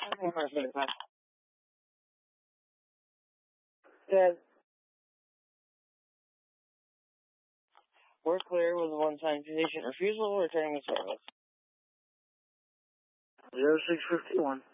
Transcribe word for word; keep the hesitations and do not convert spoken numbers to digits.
Dad, we're clear with a one-time patient refusal. We're returning the service. Zero six fifty one.